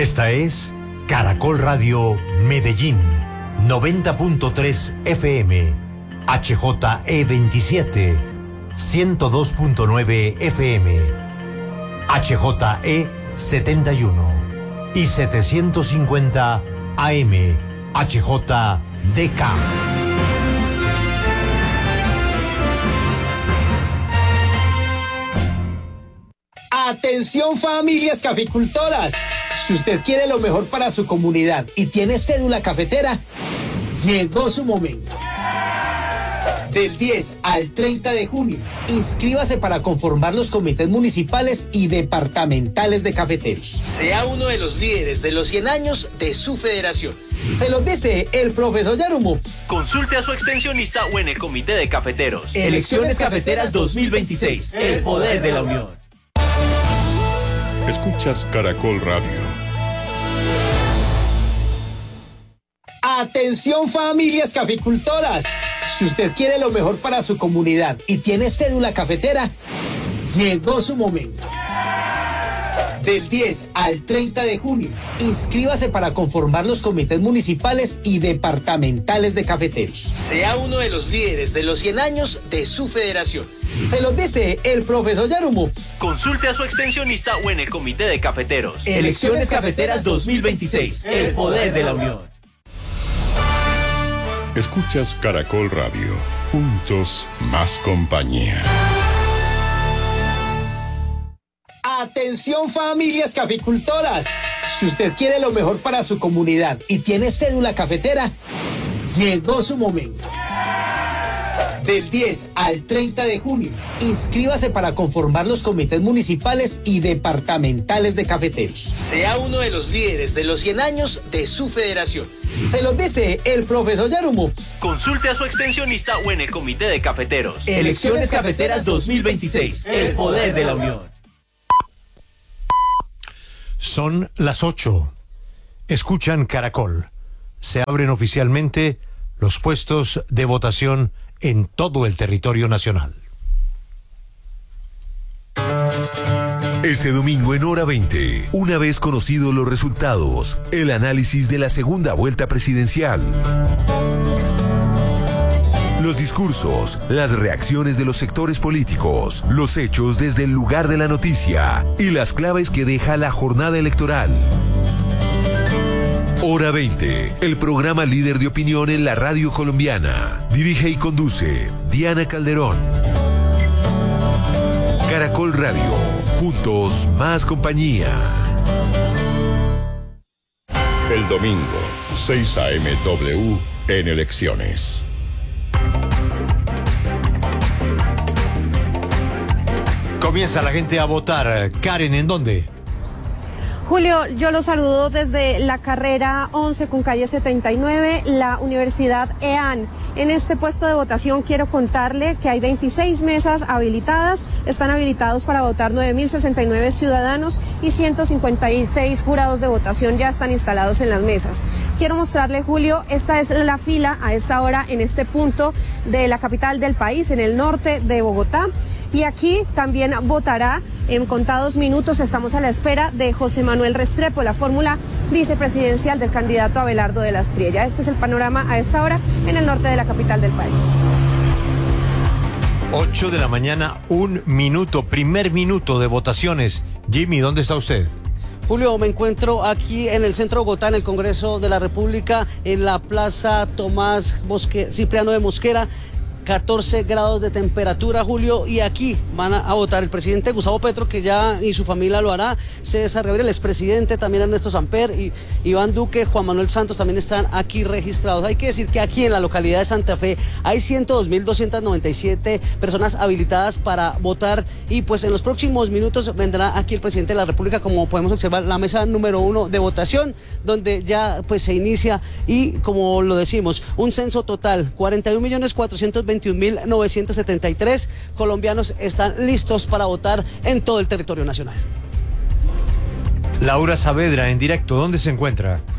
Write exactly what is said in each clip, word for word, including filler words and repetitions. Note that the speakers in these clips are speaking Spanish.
Esta es Caracol Radio Medellín, noventa punto tres F M, H J E veintisiete, ciento dos punto nueve F M, H J E setenta y uno y setecientos cincuenta A M, H J D K. Atención, familias caficultoras. Si usted quiere lo mejor para su comunidad y tiene cédula cafetera, llegó su momento. Del diez al treinta de junio, inscríbase para conformar los comités municipales y departamentales de cafeteros. Sea uno de los líderes de los cien años de su federación. Se los dice el profesor Yarumo. Consulte a su extensionista o en el comité de cafeteros. Elecciones Cafeteras dos mil veintiséis. El poder de la unión. Escuchas Caracol Radio. Atención, familias caficultoras. Si usted quiere lo mejor para su comunidad y tiene cédula cafetera, llegó su momento. Del diez al treinta de junio, inscríbase para conformar los comités municipales y departamentales de cafeteros. Sea uno de los líderes de los cien años de su federación. Se los dice el profesor Yarumo. Consulte a su extensionista o en el comité de cafeteros. Elecciones Cafeteras dos mil veintiséis. El poder de la unión. Escuchas Caracol Radio. Juntos más compañía. Atención, familias caficultoras. Si usted quiere lo mejor para su comunidad y tiene cédula cafetera, llegó su momento. Del diez al treinta de junio, inscríbase para conformar los comités municipales y departamentales de cafeteros. Sea uno de los líderes de los cien años de su federación. Se los dice el profesor Yarumo. Consulte a su extensionista o en el comité de cafeteros. Elecciones Cafeteras dos mil veintiséis. El poder de la unión. Son las ocho. Escuchan Caracol. Se abren oficialmente los puestos de votación en todo el territorio nacional. Este domingo en hora veinte, una vez conocidos los resultados, el análisis de la segunda vuelta presidencial. Los discursos, las reacciones de los sectores políticos, los hechos desde el lugar de la noticia y las claves que deja la jornada electoral. Hora veinte, el programa líder de opinión en la radio colombiana. Dirige y conduce Diana Calderón. Caracol Radio, juntos más compañía. El domingo, seis A M W en elecciones. Comienza la gente a votar. Karen, ¿en dónde? Julio, yo los saludo desde la carrera once con calle setenta y nueve, la Universidad E A N. En este puesto de votación quiero contarle que hay veintiséis mesas habilitadas, están habilitados para votar nueve mil sesenta y nueve ciudadanos y ciento cincuenta y seis jurados de votación ya están instalados en las mesas. Quiero mostrarle, Julio, esta es la fila a esta hora en este punto de la capital del país, en el norte de Bogotá. Y aquí también votará en contados minutos. Estamos a la espera de José Manuel Restrepo, la fórmula vicepresidencial del candidato Abelardo de las Priella. Este es el panorama a esta hora en el norte de la capital del país. ocho de la mañana, un minuto, primer minuto de votaciones. Jimmy, ¿dónde está usted? Julio, me encuentro aquí en el centro de Bogotá, en el Congreso de la República, en la Plaza Tomás Mosque- Cipriano de Mosquera. catorce grados de temperatura, Julio, y aquí van a, a votar el presidente Gustavo Petro, que ya y su familia lo hará, César Gabriel, el expresidente, también Ernesto Samper, y Iván Duque, Juan Manuel Santos también están aquí registrados. Hay que decir que aquí en la localidad de Santa Fe hay ciento dos mil doscientas noventa y siete personas habilitadas para votar, y pues en los próximos minutos vendrá aquí el presidente de la República, como podemos observar, la mesa número uno de votación, donde ya pues se inicia, y como lo decimos, un censo total, cuarenta y un millones cuatrocientos veintiún mil novecientos setenta y tres colombianos están listos para votar en todo el territorio nacional. Laura Saavedra, en directo, ¿dónde se encuentra?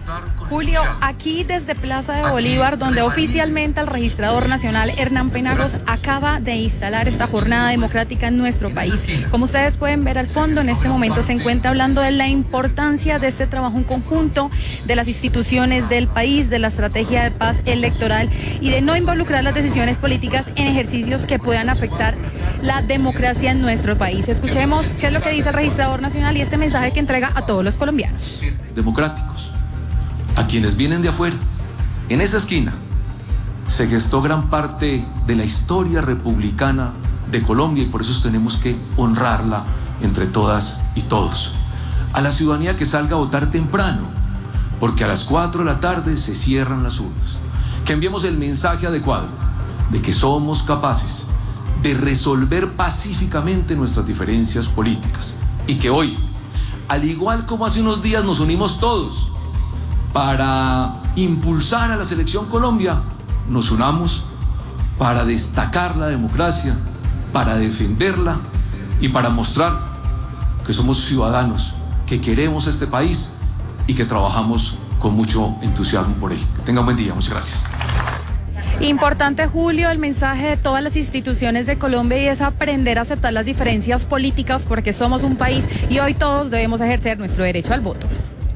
Julio, aquí desde Plaza de Bolívar, donde oficialmente el registrador nacional Hernán Penagos acaba de instalar esta jornada democrática en nuestro país. Como ustedes pueden ver al fondo, en este momento se encuentra hablando de la importancia de este trabajo en conjunto, de las instituciones del país, de la estrategia de paz electoral y de no involucrar las decisiones políticas en ejercicios que puedan afectar la democracia en nuestro país. Escuchemos qué es lo que dice el registrador nacional y este mensaje que entrega a todos los colombianos. Democráticos, a quienes vienen de afuera. En esa esquina se gestó gran parte de la historia republicana de Colombia y por eso tenemos que honrarla entre todas y todos. A la ciudadanía que salga a votar temprano, porque a las cuatro de la tarde se cierran las urnas. Que enviemos el mensaje adecuado de que somos capaces de resolver pacíficamente nuestras diferencias políticas y que hoy, al igual como hace unos días nos unimos todos para impulsar a la Selección Colombia, nos unamos para destacar la democracia, para defenderla y para mostrar que somos ciudadanos, que queremos este país y que trabajamos con mucho entusiasmo por él. Que tengan un buen día, muchas gracias. Importante, Julio, el mensaje de todas las instituciones de Colombia y es aprender a aceptar las diferencias políticas porque somos un país y hoy todos debemos ejercer nuestro derecho al voto.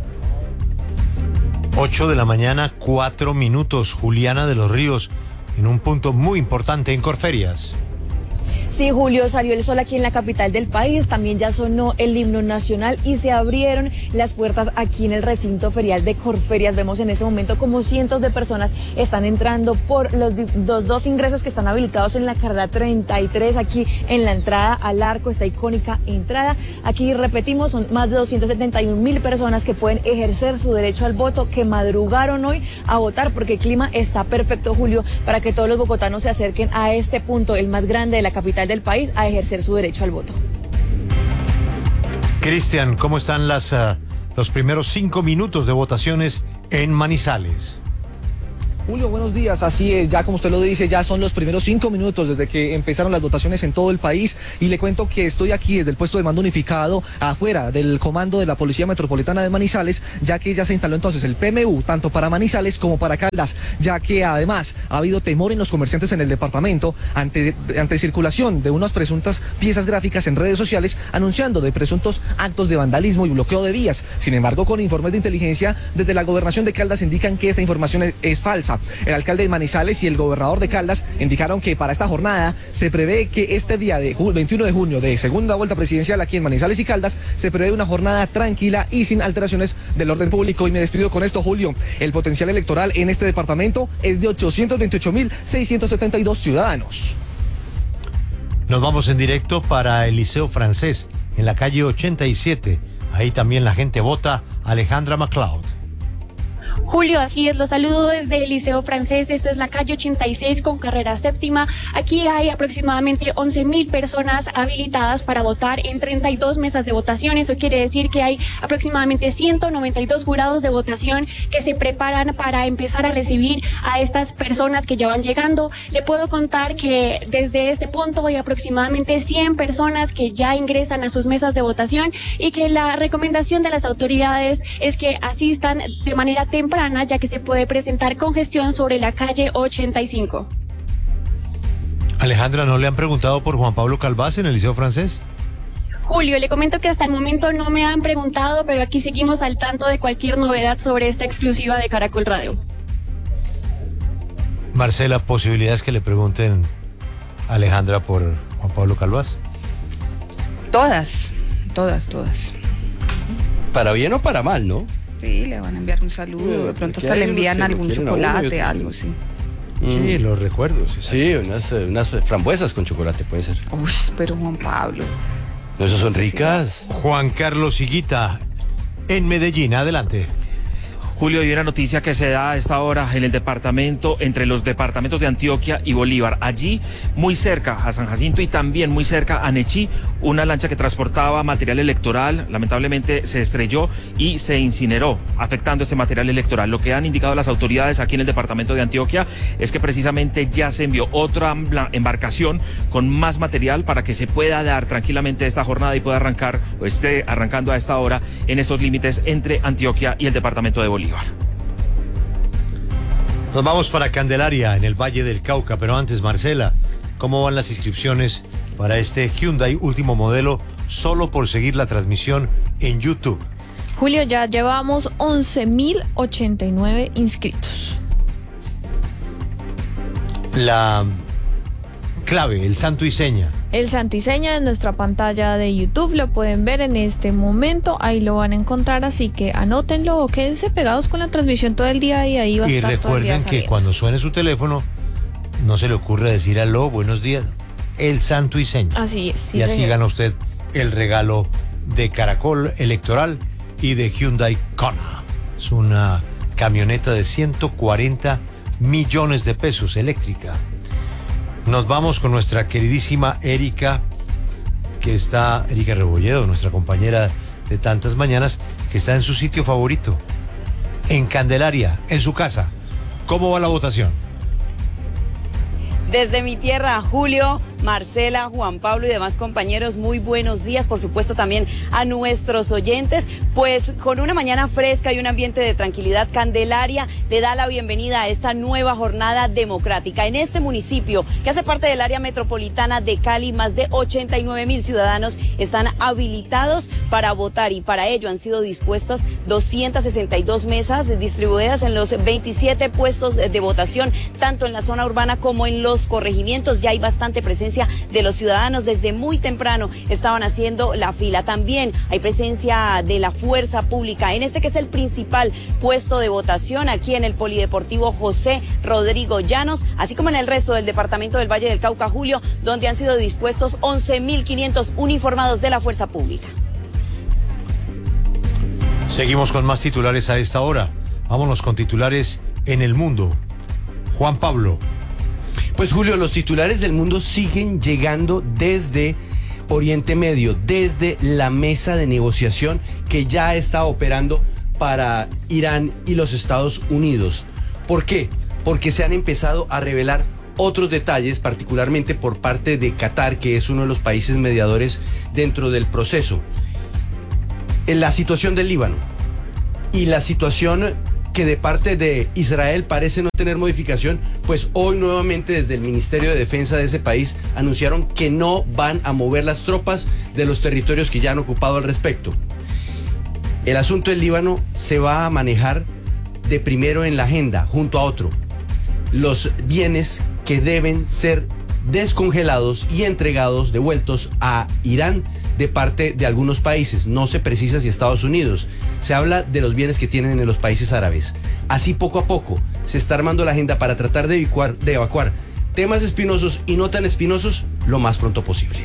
ocho de la mañana, cuatro minutos. Juliana de los Ríos, en un punto muy importante en Corferias. Sí, Julio, salió el sol aquí en la capital del país, también ya sonó el himno nacional y se abrieron las puertas aquí en el recinto ferial de Corferias. Vemos en ese momento como cientos de personas están entrando por los, los dos ingresos que están habilitados en la carrera treinta y tres, aquí en la entrada al arco, esta icónica entrada. Aquí repetimos, son más de doscientas setenta y un mil personas que pueden ejercer su derecho al voto, que madrugaron hoy a votar porque el clima está perfecto, Julio, para que todos los bogotanos se acerquen a este punto, el más grande de la capital del país, a ejercer su derecho al voto. Cristian, ¿cómo están las, uh, los primeros cinco minutos de votaciones en Manizales? Julio, buenos días. Así es, ya como usted lo dice, ya son los primeros cinco minutos desde que empezaron las votaciones en todo el país y le cuento que estoy aquí desde el puesto de mando unificado afuera del comando de la Policía Metropolitana de Manizales, ya que ya se instaló entonces el P M U tanto para Manizales como para Caldas, ya que además ha habido temor en los comerciantes en el departamento ante, ante circulación de unas presuntas piezas gráficas en redes sociales anunciando de presuntos actos de vandalismo y bloqueo de vías. Sin embargo, con informes de inteligencia desde la gobernación de Caldas indican que esta información es, es falsa. El alcalde de Manizales y el gobernador de Caldas indicaron que para esta jornada se prevé que este día de veintiuno de junio de segunda vuelta presidencial aquí en Manizales y Caldas se prevé una jornada tranquila y sin alteraciones del orden público. Y me despido con esto, Julio. El potencial electoral en este departamento es de ochocientos veintiocho mil seiscientos setenta y dos ciudadanos. Nos vamos en directo para el Liceo Francés, en la calle ochenta y siete. Ahí también la gente vota. Alejandra MacLeod. Julio, así es, los saludo desde el Liceo Francés, esto es la calle ochenta y seis con carrera séptima. Aquí hay aproximadamente once mil personas habilitadas para votar en treinta y dos mesas de votación. Eso quiere decir que hay aproximadamente ciento noventa y dos jurados de votación que se preparan para empezar a recibir a estas personas que ya van llegando. Le puedo contar que desde este punto hay aproximadamente cien personas que ya ingresan a sus mesas de votación y que la recomendación de las autoridades es que asistan de manera temprana, ya que se puede presentar congestión sobre la calle ochenta y cinco. Alejandra, ¿no le han preguntado por Juan Pablo Calvás en el Liceo Francés? Julio, le comento que hasta el momento no me han preguntado, pero aquí seguimos al tanto de cualquier novedad sobre esta exclusiva de Caracol Radio. Marcela, ¿posibilidades que le pregunten a Alejandra por Juan Pablo Calvás? Todas, todas, todas. Para bien o para mal, ¿no? Sí, le van a enviar un saludo, de pronto hasta le envían algún chocolate, algo, sí. Sí, mm. los recuerdos. Sí, unas, unas frambuesas con chocolate, puede ser. Uy, pero Juan Pablo. No, esas son ricas. Juan Carlos Higuita, en Medellín, adelante. Julio, hay una noticia que se da a esta hora en el departamento, entre los departamentos de Antioquia y Bolívar. Allí, muy cerca a San Jacinto y también muy cerca a Nechí, una lancha que transportaba material electoral, lamentablemente se estrelló y se incineró, afectando este material electoral. Lo que han indicado las autoridades aquí en el departamento de Antioquia es que precisamente ya se envió otra embarcación con más material para que se pueda dar tranquilamente esta jornada y pueda arrancar, o esté arrancando a esta hora en estos límites entre Antioquia y el departamento de Bolívar. Nos vamos para Candelaria, en el Valle del Cauca, pero antes, Marcela, ¿cómo van las inscripciones para este Hyundai último modelo solo por seguir la transmisión en YouTube? Julio, ya llevamos once mil ochenta y nueve inscritos. La clave, el santo y seña. El santo y seña en nuestra pantalla de YouTube lo pueden ver en este momento, ahí lo van a encontrar, así que anótenlo o quédense pegados con la transmisión todo el día y ahí va a y estar todo el día recuerden que saliendo. cuando suene su teléfono, no se le ocurre decir aló, buenos días, el santo y seña. Así es. Sí, y así señor. gana usted el regalo de Caracol Electoral y de Hyundai Kona. Es una camioneta de ciento cuarenta millones de pesos eléctrica. Nos vamos con nuestra queridísima Erika, que está, Erika Rebolledo, nuestra compañera de tantas mañanas, que está en su sitio favorito, en Candelaria, en su casa. ¿Cómo va la votación? Desde mi tierra, Julio, Marcela, Juan Pablo y demás compañeros, muy buenos días, por supuesto también a nuestros oyentes, pues con una mañana fresca y un ambiente de tranquilidad, Candelaria le da la bienvenida a esta nueva jornada democrática. En este municipio, que hace parte del área metropolitana de Cali, más de ochenta y nueve mil ciudadanos están habilitados para votar y para ello han sido dispuestas doscientas sesenta y dos mesas distribuidas en los veintisiete puestos de votación, tanto en la zona urbana como en los corregimientos. Ya hay bastante presencia de los ciudadanos, desde muy temprano estaban haciendo la fila. También hay presencia de la fuerza pública en este que es el principal puesto de votación aquí en el Polideportivo José Rodrigo Llanos, así como en el resto del departamento del Valle del Cauca, Julio, donde han sido dispuestos once mil quinientos uniformados de la fuerza pública. Seguimos con más titulares a esta hora. Vámonos con titulares en el mundo. Juan Pablo. Pues Julio, los titulares del mundo siguen llegando desde Oriente Medio, desde la mesa de negociación que ya está operando para Irán y los Estados Unidos. ¿Por qué? Porque se han empezado a revelar otros detalles, particularmente por parte de Qatar, que es uno de los países mediadores dentro del proceso. En la situación del Líbano y la situación que de parte de Israel parece no tener modificación, pues hoy nuevamente desde el Ministerio de Defensa de ese país anunciaron que no van a mover las tropas de los territorios que ya han ocupado al respecto. El asunto del Líbano se va a manejar de primero en la agenda, junto a otro, los bienes que deben ser descongelados y entregados, devueltos a Irán de parte de algunos países. No se precisa si Estados Unidos. Se habla de los bienes que tienen en los países árabes. Así poco a poco se está armando la agenda para tratar de evacuar, de evacuar temas espinosos y no tan espinosos lo más pronto posible.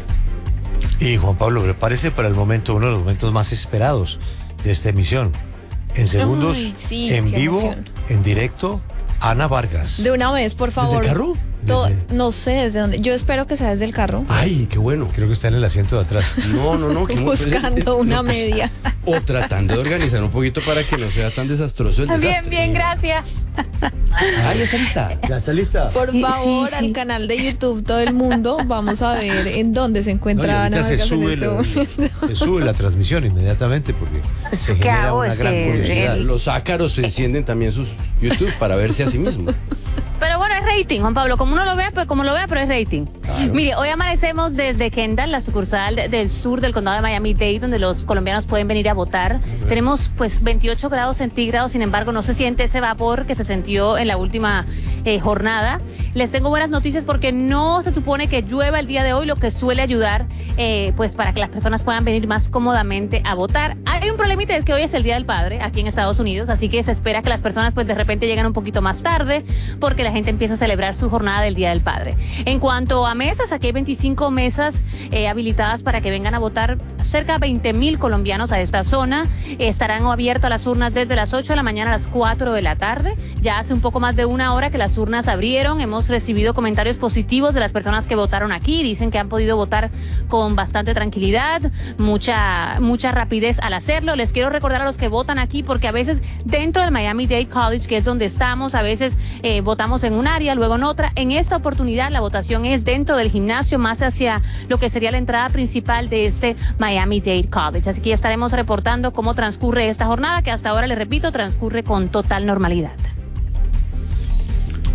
Y Juan Pablo, prepárese para el momento, uno de los momentos más esperados de esta emisión. En segundos, Ay, sí, en qué vivo, emoción. en directo, Ana Vargas. De una vez, por favor. ¿Desde el carro? To- no sé desde dónde. Yo espero que sea desde el carro. Ay, qué bueno. Creo que está en el asiento de atrás. No, no, no. que Buscando una media. O tratando de organizar un poquito para que no sea tan desastroso el desastre. Bien, bien, gracias. Ah, ya está lista. ¿Ya está lista? Por Sí, favor, sí, sí. al canal de YouTube, todo el mundo, vamos a ver en dónde se encuentra No, y Ana ahorita se Vargas en sube, este la, momento. se sube la transmisión inmediatamente porque se ¿Qué genera hago? una Es gran que curiosidad. el- Los ácaros se encienden también sus YouTube para verse a sí mismo. Pero bueno, es rating, Juan Pablo. Como uno lo vea, pues como lo vea, pero es rating. Claro. Mire, hoy amanecemos desde Kendall, la sucursal de- del sur del condado de Miami-Dade, donde los colombianos pueden venir a votar. Tenemos pues veintiocho grados centígrados, sin embargo, no se siente ese vapor que se sintió en la última eh, jornada. Les tengo buenas noticias porque no se supone que llueva el día de hoy, lo que suele ayudar eh, pues para que las personas puedan venir más cómodamente a votar. Hay un problemita, es que hoy es el Día del Padre aquí en Estados Unidos, así que se espera que las personas pues de repente lleguen un poquito más tarde porque la gente empieza a celebrar su jornada del Día del Padre. En cuanto a mesas, aquí hay veinticinco mesas eh, habilitadas para que vengan a votar. Cerca de veinte mil colombianos a esta zona. Eh, estarán abiertas las urnas desde las ocho de la mañana a las cuatro de la tarde. Ya hace un poco más de una hora que las urnas abrieron. Hemos recibido comentarios positivos de las personas que votaron aquí. Dicen que han podido votar con bastante tranquilidad, mucha, mucha rapidez al hacerlo. Les quiero recordar a los que votan aquí porque a veces dentro del Miami-Dade College, que es donde estamos, a veces eh, votamos en un área, luego en otra. En esta oportunidad la votación es dentro del gimnasio, más hacia lo que sería la entrada principal de este Miami-Dade College. Así que ya estaremos reportando cómo transcurre esta jornada, que hasta ahora, les repito, transcurre con total normalidad.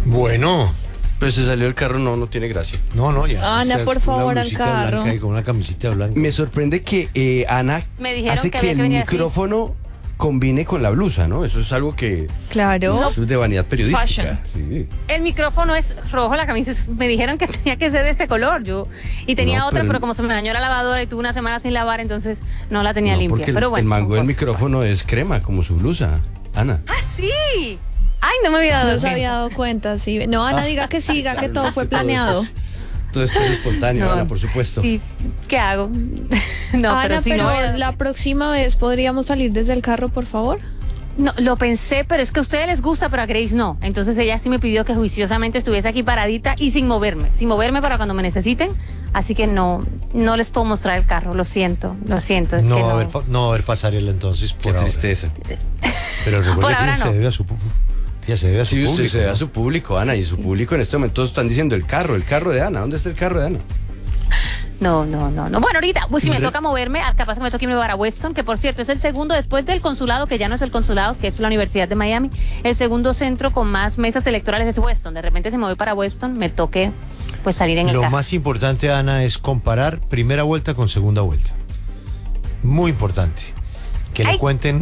Bueno. Pues se salió el carro, no, no tiene gracia. No, no, ya. Ana, por favor, al carro. Blanca y con una camisita blanca. Me sorprende que eh, Ana Me dijeron hace que que, había que el venir así. micrófono combine con la blusa, ¿no? Eso es algo que... Claro. Eso es de vanidad periodística. Fashion. Sí. El micrófono es rojo, la camisa es- me dijeron que tenía que ser de este color. Yo y tenía No, otra, pero- pero como se me dañó la lavadora y tuve una semana sin lavar, entonces no la tenía No, limpia. porque el, Pero bueno. el mango del con micrófono es crema, como su blusa, Ana. ¡Ah, sí! Ay, no me había dado No se cuenta. había dado cuenta, sí. No, Ana, diga que sí, diga que todo fue planeado. Todo esto es espontáneo, No. Ana, por supuesto. Sí, ¿qué hago? no, Ana, pero si pero no. la próxima vez podríamos salir desde el carro, por favor. No, lo pensé, pero es que a ustedes les gusta, pero a Grace no. Entonces ella sí me pidió que juiciosamente estuviese aquí paradita y sin moverme, sin moverme para cuando me necesiten. Así que no, no les puedo mostrar el carro, lo siento, lo siento. Es no, que va a no. haber, pa- no va a haber pasarela entonces por Qué ahora. tristeza. Pero recuerde Por que ahora ella no. se debe a su pu- ella se debe a su Sí, usted público. se ve a ¿no? su público, Ana, y su público en este momento todos están diciendo el carro, el carro de Ana. ¿Dónde está el carro de Ana? No, no, no, no. Bueno, ahorita, pues si me Re- toca moverme, ah, capaz que me toque irme para Weston, que por cierto es el segundo después del consulado, que ya no es el consulado, que es la Universidad de Miami, el segundo centro con más mesas electorales es Weston. De repente si me voy para Weston, me toque pues salir en el Lo carro. más importante, Ana, es comparar primera vuelta con segunda vuelta. Muy importante. Que le Ay. cuenten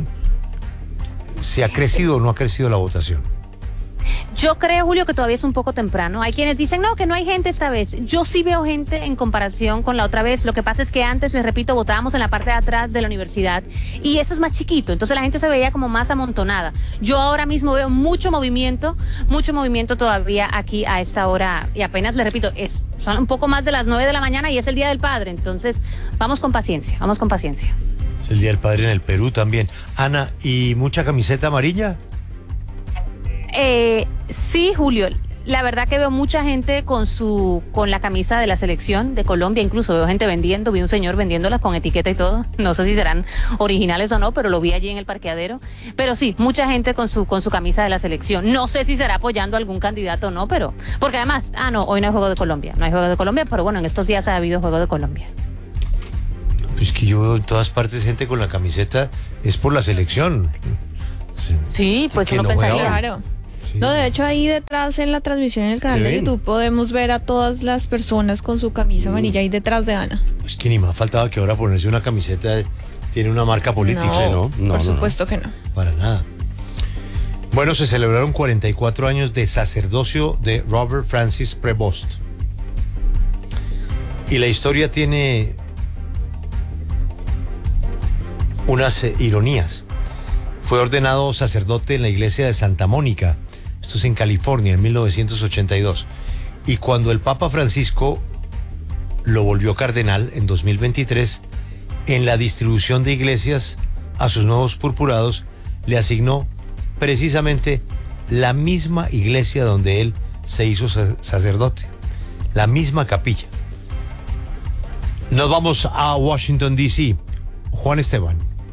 si ha crecido o no ha crecido la votación. Yo creo, Julio, que todavía es un poco temprano. Hay quienes dicen, no, que no hay gente esta vez. Yo sí veo gente en comparación con la otra vez. Lo que pasa es que antes, les repito, votábamos en la parte de atrás de la universidad y eso es más chiquito. Entonces la gente se veía como más amontonada. Yo ahora mismo veo mucho movimiento, mucho movimiento todavía aquí a esta hora. Y apenas, les repito, es, son un poco más de las nueve de la mañana y es el Día del Padre. Entonces, vamos con paciencia, vamos con paciencia. Es el Día del Padre en el Perú también. Ana, ¿y mucha camiseta amarilla? Eh, sí, Julio. La verdad que veo mucha gente con su con la camisa de la selección de Colombia, incluso veo gente vendiendo, vi un señor vendiéndolas con etiqueta y todo. No sé si serán originales o no, pero lo vi allí en el parqueadero. Pero sí, mucha gente con su con su camisa de la selección. No sé si será apoyando a algún candidato o no, pero porque además, ah no, hoy no hay juego de Colombia, no hay juego de Colombia, pero bueno, en estos días ha habido juego de Colombia. Pues que yo veo en todas partes gente con la camiseta, es por la selección. Sí, pues que uno no pensaría. juega. Claro. No, de hecho ahí detrás en la transmisión en el canal ¿Se de ven? YouTube podemos ver a todas las personas con su camisa amarilla ahí detrás de Ana. Es que ni más faltaba que ahora ponerse una camiseta tiene una marca política. No, No, por supuesto que no. Para nada. Bueno, se celebraron cuarenta y cuatro años de sacerdocio de Robert Francis Prevost. Y la historia tiene unas eh, ironías. Fue ordenado sacerdote en la iglesia de Santa Mónica, esto es en California, en mil novecientos ochenta y dos. Y cuando el Papa Francisco lo volvió cardenal en dos mil veintitrés, en la distribución de iglesias a sus nuevos purpurados, le asignó precisamente la misma iglesia donde él se hizo sa- sacerdote, la misma capilla. Nos vamos a Washington, D C Juan Esteban.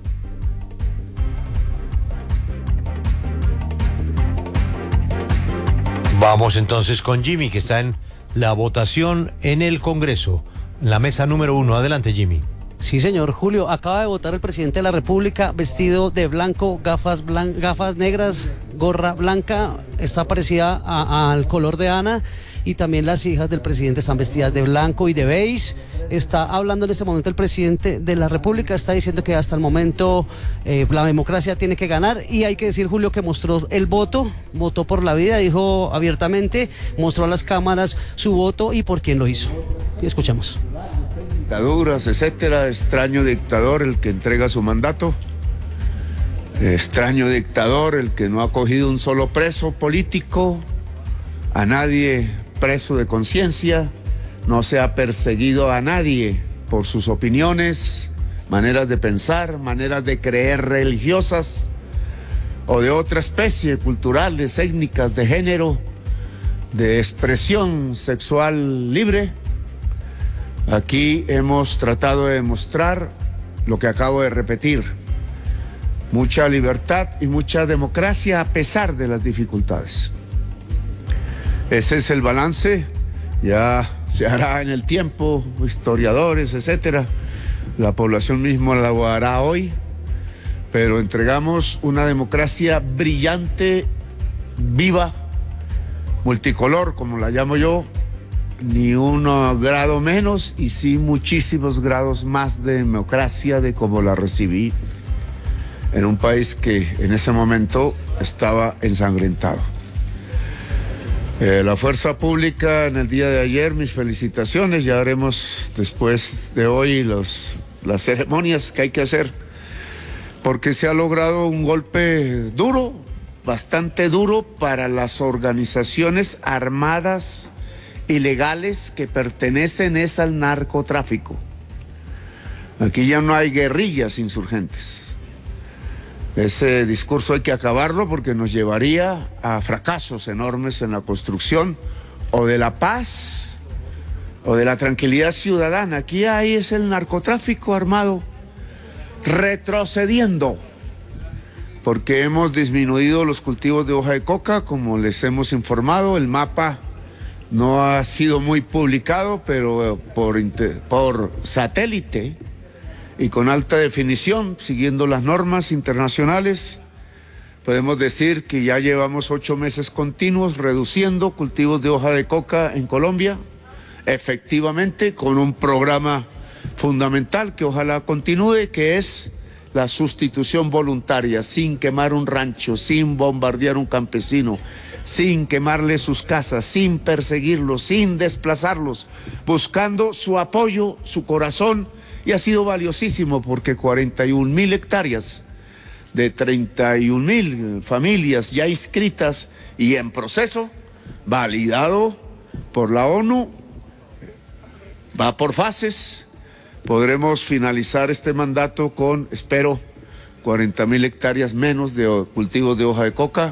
Vamos entonces con Jimmy, que está en la votación en el Congreso, en la mesa número uno. Adelante, Jimmy. Sí, señor Julio, acaba de votar el presidente de la República vestido de blanco, gafas, blan- gafas negras, gorra blanca, está parecida a- al color de Ana y también las hijas del presidente están vestidas de blanco y de beige. Está hablando en este momento el presidente de la República, está diciendo que hasta el momento eh, la democracia tiene que ganar y hay que decir, Julio, que mostró el voto, votó por la vida, dijo abiertamente, mostró a las cámaras su voto y por quién lo hizo. Y escuchamos. Dictaduras, etcétera, extraño dictador el que entrega su mandato, extraño dictador el que no ha cogido un solo preso político, a nadie preso de conciencia, no se ha perseguido a nadie por sus opiniones, maneras de pensar, maneras de creer religiosas o de otra especie, culturales, étnicas, de género, de expresión sexual libre. Aquí hemos tratado de demostrar lo que acabo de repetir, mucha libertad y mucha democracia a pesar de las dificultades. Ese es el balance, ya se hará en el tiempo, historiadores, etcétera. La población misma lo hará hoy, pero entregamos una democracia brillante, viva, multicolor, como la llamo yo, ni un grado menos y sí muchísimos grados más de democracia de como la recibí en un país que en ese momento estaba ensangrentado. Eh, la fuerza pública en el día de ayer, mis felicitaciones, ya haremos después de hoy los, las ceremonias que hay que hacer, porque se ha logrado un golpe duro, bastante duro para las organizaciones armadas ilegales que pertenecen es al narcotráfico. Aquí ya no hay guerrillas insurgentes. Ese discurso hay que acabarlo porque nos llevaría a fracasos enormes en la construcción o de la paz o de la tranquilidad ciudadana. Aquí hay es el narcotráfico armado retrocediendo porque hemos disminuido los cultivos de hoja de coca, como les hemos informado. El mapa no ha sido muy publicado, pero por, por satélite y con alta definición, siguiendo las normas internacionales, podemos decir que ya llevamos ocho meses continuos reduciendo cultivos de hoja de coca en Colombia, efectivamente con un programa fundamental que ojalá continúe, que es la sustitución voluntaria, sin quemar un rancho, sin bombardear un campesino, sin quemarle sus casas, sin perseguirlos, sin desplazarlos, buscando su apoyo, su corazón. Y ha sido valiosísimo porque cuarenta y un mil hectáreas de treinta y un mil familias ya inscritas y en proceso, validado por la ONU, va por fases. Podremos finalizar este mandato con, espero, cuarenta mil hectáreas menos de cultivos de hoja de coca.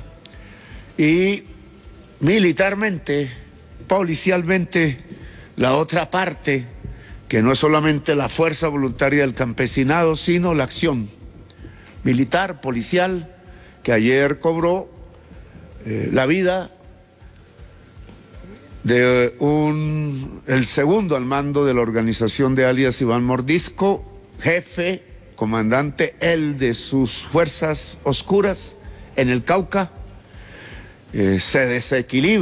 Y militarmente, policialmente, la otra parte, que no es solamente la fuerza voluntaria del campesinado, sino la acción militar, policial, que ayer cobró eh, la vida de un, el segundo al mando de la organización de alias Iván Mordisco, jefe, comandante, él de sus fuerzas oscuras en el Cauca. Eh, se desequilibra